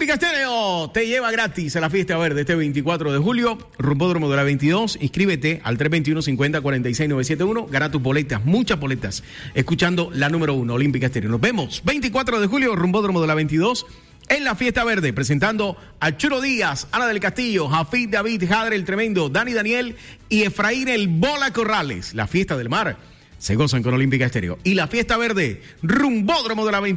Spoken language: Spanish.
Olímpica Estéreo te lleva gratis a la Fiesta Verde este 24 de julio, Rumbódromo de la 22. Inscríbete al 321-50-46-971. Gana tus boletas, muchas boletas, escuchando la número 1, Olímpica Estéreo. Nos vemos 24 de julio, Rumbódromo de la 22, en la Fiesta Verde, presentando a Churo Díaz, Ana del Castillo, Jafid David, Jader el Tremendo, Dani Daniel y Efraín el Bola Corrales. La Fiesta del Mar se gozan con Olímpica Estéreo. Y la Fiesta Verde, Rumbódromo de la 22.